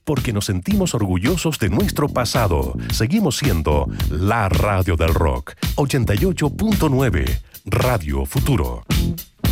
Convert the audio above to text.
porque nos sentimos orgullosos de nuestro pasado. Seguimos siendo la radio del rock. 88.9 Radio Futuro.